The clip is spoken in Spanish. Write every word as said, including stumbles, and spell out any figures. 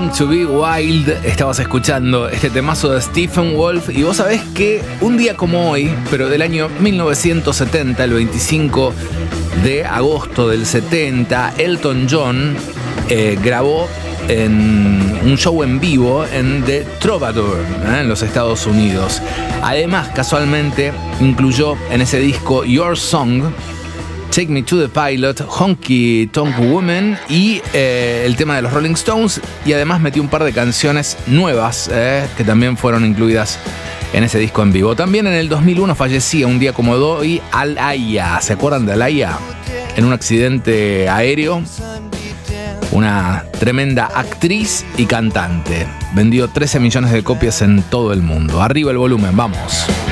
Born to Be Wild. Estabas escuchando este temazo de Stephen Wolf. Y vos sabés que un día como hoy, pero del año mil novecientos setenta, el veinticinco de agosto del setenta, Elton John eh, grabó en un show en vivo en The Troubadour, ¿eh? en los Estados Unidos. Además, casualmente, incluyó en ese disco Your Song, Take Me to the Pilot, Honky Tonk Woman y eh, el tema de los Rolling Stones. Y además metió un par de canciones nuevas eh, que también fueron incluidas en ese disco en vivo. También en el dos mil uno fallecía un día como hoy Alaya. ¿Se acuerdan de Alaya? En un accidente aéreo. Una tremenda actriz y cantante. Vendió trece millones de copias en todo el mundo. Arriba el volumen, vamos.